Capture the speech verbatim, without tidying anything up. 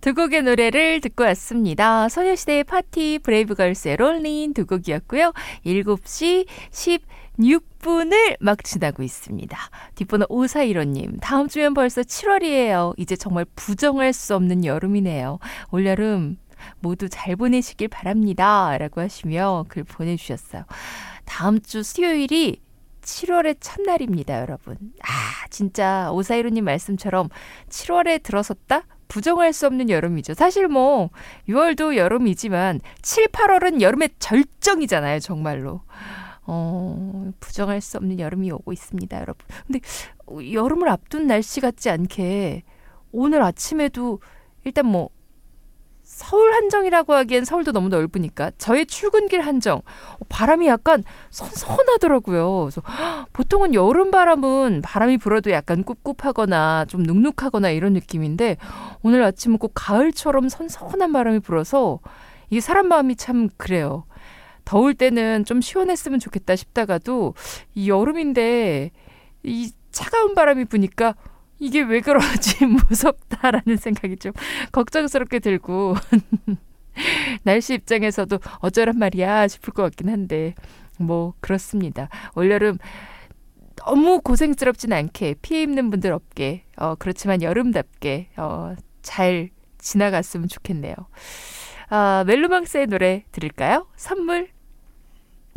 두 곡의 노래를 듣고 왔습니다. 소녀시대의 파티, 브레이브걸스의 롤린 두 곡이었고요. 일곱 시 십육 분을 막 지나고 있습니다. 뒷번호 오사일오님, 다음 주면 벌써 칠월이에요. 이제 정말 부정할 수 없는 여름이네요. 올여름 모두 잘 보내시길 바랍니다. 라고 하시며 글 보내주셨어요. 다음 주 수요일이 칠월의 첫날입니다, 여러분. 아, 진짜 오사일오님 말씀처럼 칠월에 들어섰다? 부정할 수 없는 여름이죠. 사실 뭐 유월도 여름이지만 칠, 팔월은 여름의 절정이잖아요, 정말로. 어, 부정할 수 없는 여름이 오고 있습니다, 여러분. 근데 여름을 앞둔 날씨 같지 않게 오늘 아침에도 일단 뭐 서울 한정이라고 하기엔 서울도 너무 넓으니까 저의 출근길 한정, 바람이 약간 선선하더라고요. 그래서 보통은 여름 바람은 바람이 불어도 약간 꿉꿉하거나 좀 눅눅하거나 이런 느낌인데 오늘 아침은 꼭 가을처럼 선선한 바람이 불어서 이게 사람 마음이 참 그래요. 더울 때는 좀 시원했으면 좋겠다 싶다가도 이 여름인데 이 차가운 바람이 부니까 이게 왜 그러지 무섭다라는 생각이 좀 걱정스럽게 들고 날씨 입장에서도 어쩌란 말이야 싶을 것 같긴 한데 뭐 그렇습니다. 올여름 너무 고생스럽진 않게 피해 입는 분들 없게 어, 그렇지만 여름답게 어, 잘 지나갔으면 좋겠네요. 아, 멜로망스의 노래 들을까요? 선물.